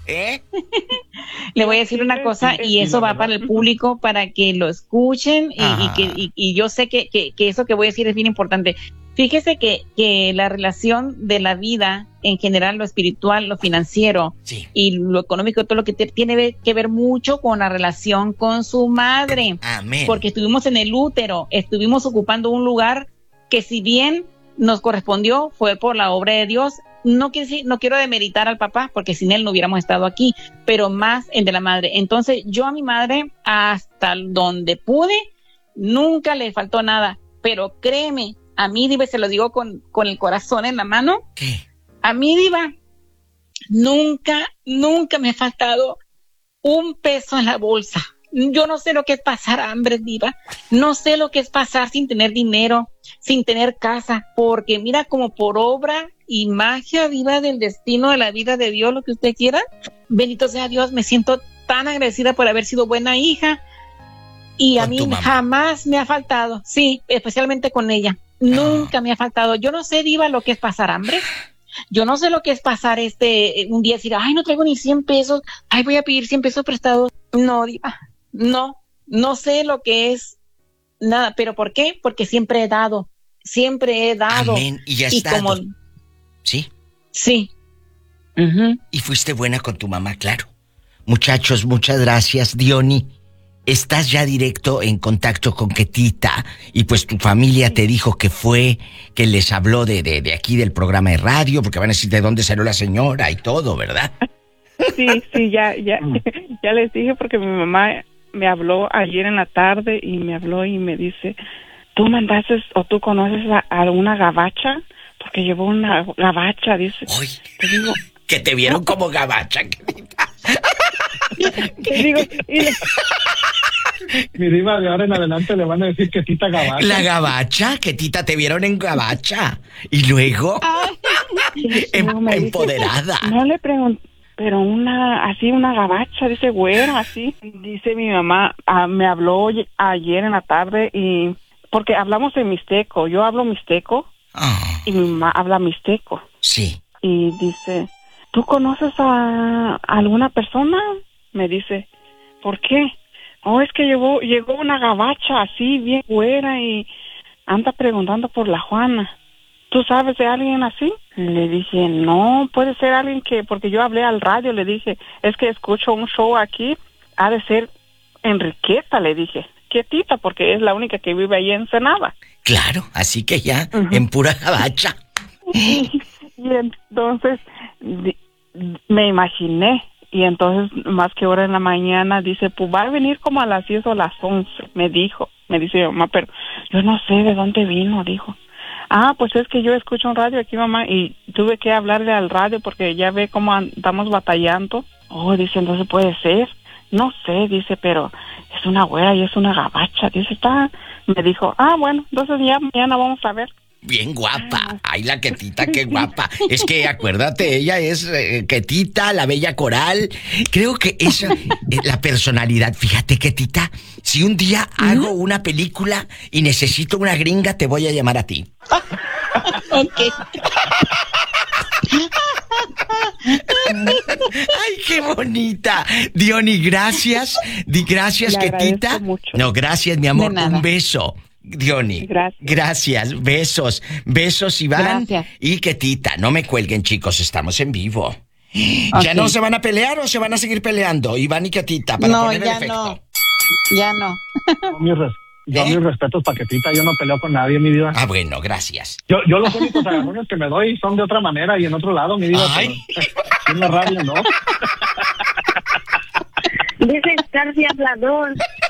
¿eh? Le voy a decir una cosa y eso va para el público para que lo escuchen y yo sé que eso que voy a decir es bien importante. Fíjese que la relación de la vida en general, lo espiritual, lo financiero y lo económico, todo lo que tiene que ver mucho con la relación con su madre. Amén. Porque estuvimos en el útero, estuvimos ocupando un lugar que si bien nos correspondió, fue por la obra de Dios. No quiero demeritar al papá, porque sin él no hubiéramos estado aquí, pero más el de la madre. Entonces, yo a mi madre, hasta donde pude, nunca le faltó nada. Pero créeme, a mí, Diva, se lo digo con el corazón en la mano. ¿Qué? A mí, Diva, nunca me ha faltado un peso en la bolsa. Yo no sé lo que es pasar hambre, Diva. No sé lo que es pasar sin tener dinero, sin tener casa, porque mira, como por obra y magia, Diva, del destino de la vida de Dios, lo que usted quiera. Bendito sea Dios, me siento tan agradecida por haber sido buena hija. Y a mí jamás me ha faltado, sí, especialmente con ella. Nunca me ha faltado. Yo no sé, Diva, lo que es pasar hambre. Yo no sé lo que es pasar un día decir, ay, no traigo ni 100 pesos, ay, voy a pedir 100 pesos prestados. No, Diva, no sé lo que es nada. ¿Pero por qué? Porque siempre he dado. Amén, y ya está. ¿Sí? Sí. Y fuiste buena con tu mamá, claro. Muchachos, muchas gracias, Diony. Estás ya directo en contacto con Ketita y pues tu familia te dijo que les habló de aquí del programa de radio, porque van a decir de dónde salió la señora y todo, ¿verdad? Sí, ya les dije, porque mi mamá me habló ayer en la tarde y me habló y me dice, ¿tú mandaste o tú conoces a una gabacha? Porque llevó una gabacha, dice. Uy, te digo, que te vieron como gabacha, Ketita. Te digo, Mi Diva, de ahora en adelante le van a decir Ketita Gabacha. La gabacha, Ketita, te vieron en gabacha. Y luego, empoderada. No le pregunté, pero una gabacha, dice, güera, así. Dice mi mamá, me habló ayer en la tarde y porque hablamos en mixteco. Yo hablo mixteco y mi mamá habla mixteco. Sí. Y dice, ¿tú conoces a alguna persona? Me dice, ¿por qué? Oh, es que llegó una gabacha así, bien güera, y anda preguntando por la Juana. ¿Tú sabes de alguien así? Le dije, no, puede ser alguien porque yo hablé al radio, le dije, es que escucho un show aquí, ha de ser Enriqueta, le dije. Quietita, porque es la única que vive ahí en Ensenada. Claro, así que ya, en pura gabacha. Y entonces, me imaginé. Y entonces, más que ahora en la mañana, dice, pues va a venir como a las 10 o a las 11, me dice mi mamá, pero yo no sé de dónde vino, dijo. Pues es que yo escucho un radio aquí, mamá, y tuve que hablarle al radio porque ya ve cómo andamos batallando. Oh, dice, entonces puede ser. No sé, dice, pero es una güera y es una gabacha, dice, me dijo, bueno, entonces ya mañana vamos a ver. Bien guapa. Ay, la Ketita, qué guapa. Es que acuérdate, ella es Ketita, la bella coral. Creo que esa es la personalidad. Fíjate, Ketita, si un día hago una película y necesito una gringa, te voy a llamar a ti. Ok. Ay, qué bonita. Diony, gracias. Gracias, Ketita. Mucho. No, gracias, mi amor. Un beso. Diony, gracias, besos Iván. Gracias. Y Ketita, no me cuelguen, chicos, estamos en vivo. Okay. ¿Ya no se van a pelear o se van a seguir peleando, Iván y Ketita, para poner el efecto? Ya no. Mis respetos para Ketita, yo no peleo con nadie, mi Diva. Bueno, gracias. Yo los únicos agarrones que me doy son de otra manera y en otro lado, mi Diva. Ay. En la radio, ¿no? Dice García Hablador.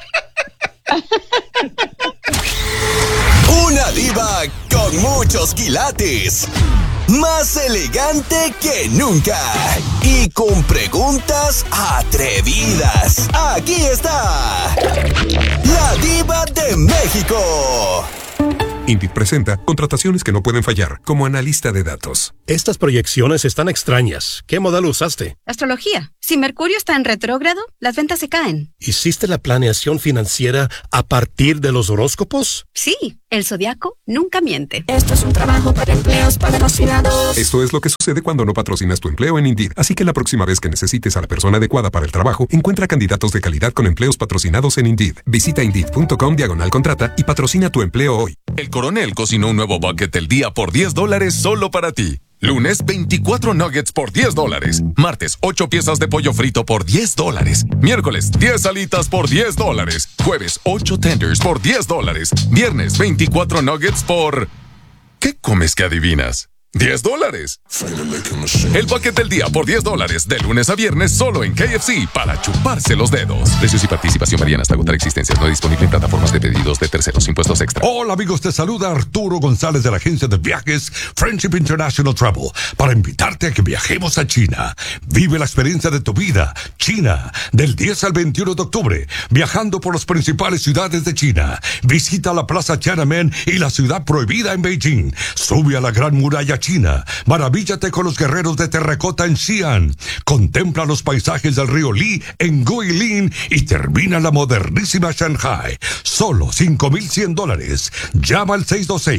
Una diva con muchos quilates, más elegante que nunca y con preguntas atrevidas. Aquí está la Diva de México. Indeed presenta contrataciones que no pueden fallar, como analista de datos. Estas proyecciones están extrañas. ¿Qué modelo usaste? Astrología. Si Mercurio está en retrógrado, las ventas se caen. ¿Hiciste la planeación financiera a partir de los horóscopos? Sí, El Zodiaco nunca miente. Esto es un trabajo para empleos patrocinados. Esto es lo que sucede cuando no patrocinas tu empleo en Indeed. Así que la próxima vez que necesites a la persona adecuada para el trabajo, encuentra candidatos de calidad con empleos patrocinados en Indeed. Visita Indeed.com/contrata y patrocina tu empleo hoy. El Coronel cocinó un nuevo bucket del día por $10 solo para ti. Lunes, 24 nuggets por $10. Martes, 8 piezas de pollo frito por $10. Miércoles, 10 alitas por $10. Jueves, 8 tenders por $10. Viernes, 24 nuggets por... ¿Qué comes que adivinas? $10. El bucket del día por $10, de lunes a viernes solo en KFC para chuparse los dedos. Precios y participación varían hasta agotar existencias. No disponible en plataformas de pedidos de terceros. Impuestos extra. Hola amigos, te saluda Arturo González de la agencia de viajes Friendship International Travel para invitarte a que viajemos a China. Vive la experiencia de tu vida. China, del 10 al 21 de octubre, viajando por las principales ciudades de China. Visita la Plaza Tiananmen y la ciudad prohibida en Beijing. Sube a la Gran Muralla China. Maravíllate con los guerreros de terracota en Xi'an. Contempla los paisajes del río Li en Guilin y termina la modernísima Shanghai. Solo $5,100. Llama al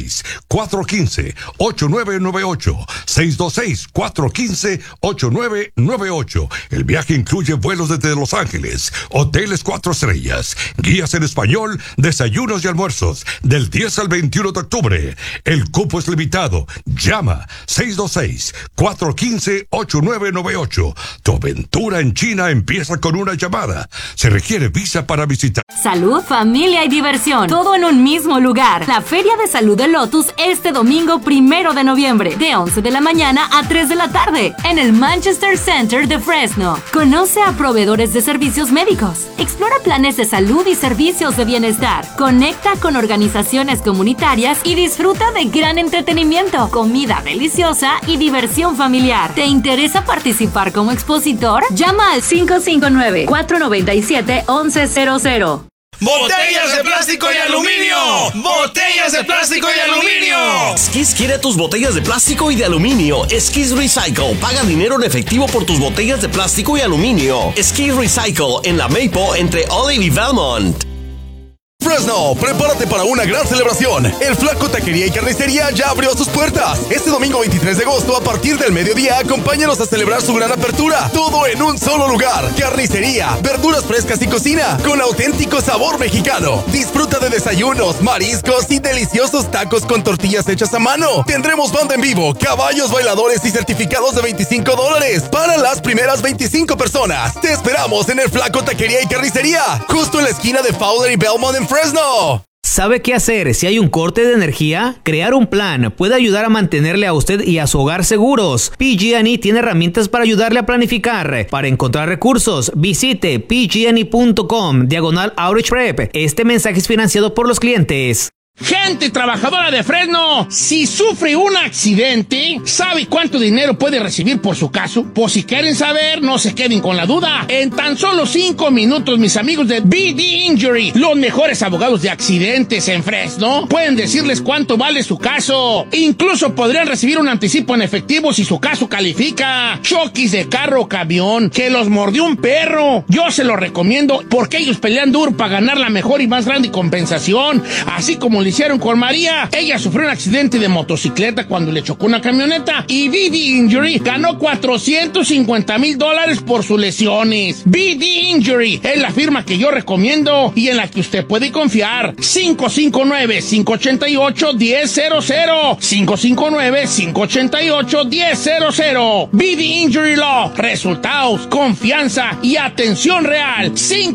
626-415-8998. 626-415-8998. El viaje incluye vuelos desde Los Ángeles, hoteles 4 estrellas, guías en español, desayunos y almuerzos, del 10 al 21 de octubre. El cupo es limitado. Llama 626-415-8998. Tu aventura en China empieza con una llamada. Se requiere visa para visitar. Salud, familia y diversión. Todo en un mismo lugar. La Feria de Salud de Lotus este domingo 1 de noviembre, de 11 de la mañana a 3 de la tarde, en el Manchester Center de Fresno. Conoce a proveedores de servicios médicos. Explora planes de salud y servicios de bienestar. Conecta con organizaciones comunitarias y disfruta de gran entretenimiento, comida deliciosa y diversión familiar. ¿Te interesa participar como expositor? Llama al 559-497-1100. ¡Botellas de plástico y aluminio! ¡Botellas de plástico y aluminio! Skis quiere tus botellas de plástico y de aluminio. Skis Recycle. Paga dinero en efectivo por tus botellas de plástico y aluminio. Skis Recycle en la Maple entre Olive y Valmont. Fresno, prepárate para una gran celebración. El Flaco Taquería y Carnicería ya abrió sus puertas. Este domingo 23 de agosto, a partir del mediodía, acompáñanos a celebrar su gran apertura. Todo en un solo lugar. Carnicería, verduras frescas y cocina, con auténtico sabor mexicano. Disfruta de desayunos, mariscos y deliciosos tacos con tortillas hechas a mano. Tendremos banda en vivo, caballos bailadores y certificados de $25 para las primeras 25 personas. Te esperamos en el Flaco Taquería y Carnicería, justo en la esquina de Fowler y Belmont en Fresno. ¿Sabe qué hacer si hay un corte de energía? Crear un plan puede ayudar a mantenerle a usted y a su hogar seguros. PG&E tiene herramientas para ayudarle a planificar. Para encontrar recursos, visite pgne.com/Outreach Prep. Este mensaje es financiado por los clientes. Gente trabajadora de Fresno, si sufre un accidente, ¿sabe cuánto dinero puede recibir por su caso? Pues si quieren saber, no se queden con la duda. En tan solo 5 minutos, mis amigos de BD Injury, los mejores abogados de accidentes en Fresno, pueden decirles cuánto vale su caso. Incluso podrían recibir un anticipo en efectivo si su caso califica. Choques de carro o camión, que los mordió un perro. Yo se lo recomiendo porque ellos pelean duro para ganar la mejor y más grande compensación, así como hicieron con María. Ella sufrió un accidente de motocicleta cuando le chocó una camioneta y BD Injury ganó $450,000 por sus lesiones. BD Injury es la firma que yo recomiendo y en la que usted puede confiar. 559-588-1000. 559-588-1000. BD Injury Law. Resultados, confianza y atención real.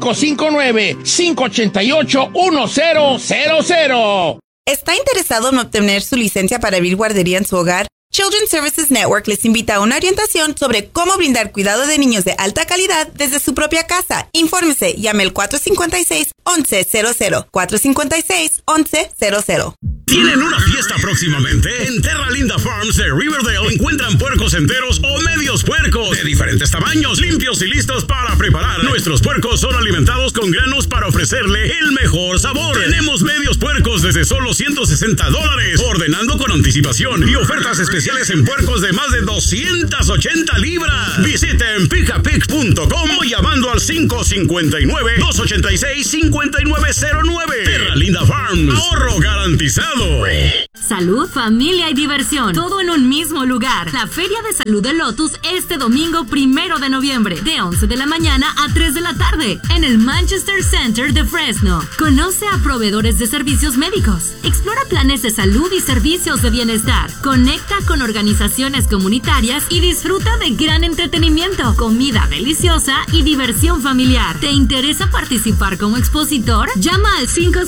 559-588-1000. ¿Está interesado en obtener su licencia para abrir guardería en su hogar? Children's Services Network les invita a una orientación sobre cómo brindar cuidado de niños de alta calidad desde su propia casa. Infórmese, llame al 456-1100. 456-1100. ¿Tienen una fiesta próximamente? En Terra Linda Farms de Riverdale encuentran puercos enteros o medios puercos de diferentes tamaños, limpios y listos para preparar. Nuestros puercos son alimentados con granos para ofrecerle el mejor sabor. Tenemos medios puercos desde solo $160, ordenando con anticipación, y ofertas especiales en puercos de más de 280 libras. Visiten picapig.com terralindafarms.com o llamando al 559-286-5909. Terra Linda Farms. Ahorro garantizado. Salud, familia y diversión, todo en un mismo lugar. La Feria de Salud de Lotus este domingo 1 de noviembre, de 11 de la mañana a 3 de la tarde, en el Manchester Center de Fresno. Conoce a proveedores de servicios médicos, explora planes de salud y servicios de bienestar, conecta con organizaciones comunitarias y disfruta de gran entretenimiento, comida deliciosa y diversión familiar. ¿Te interesa participar como expositor? Llama al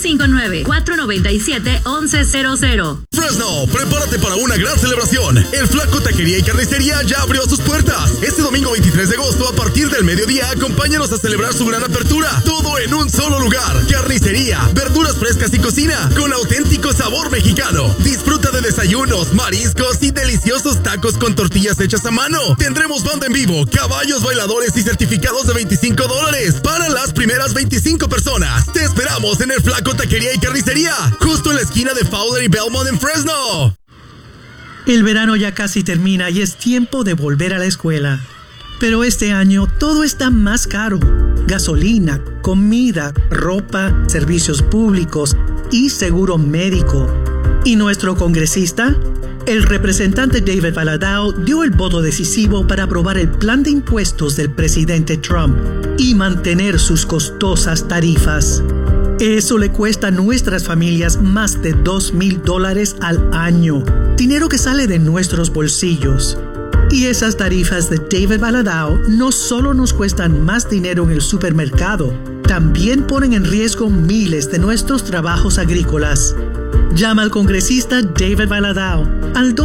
559-497-1100. Fresno, prepárate para una gran celebración. El Flaco Taquería y Carnicería ya abrió sus puertas. Este domingo 23 de agosto, a partir del mediodía, acompáñanos a celebrar su gran apertura. Todo en un solo lugar. Carnicería, verduras frescas y cocina con auténtico sabor mexicano. Disfruta de desayunos, mariscos y deliciosos tacos con tortillas hechas a mano. Tendremos banda en vivo, caballos bailadores y certificados de $25 para las primeras 25 personas. Te esperamos en el Flaco Taquería y Carnicería, justo en la esquina de Fowler y Belmont en Fresno. El verano ya casi termina y es tiempo de volver a la escuela. Pero este año todo está más caro. Gasolina, comida, ropa, servicios públicos y seguro médico. ¿Y nuestro congresista? El representante David Valadao dio el voto decisivo para aprobar el plan de impuestos del presidente Trump y mantener sus costosas tarifas. Eso le cuesta a nuestras familias más de $2,000 al año, dinero que sale de nuestros bolsillos. Y esas tarifas de David Valadao no solo nos cuestan más dinero en el supermercado, también ponen en riesgo miles de nuestros trabajos agrícolas. Llama al congresista David Valadao al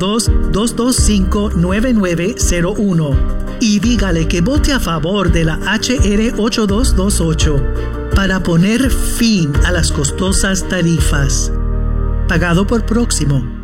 202-225-9901 y dígale que vote a favor de la HR 8228 para poner fin a las costosas tarifas. Pagado por Próximo.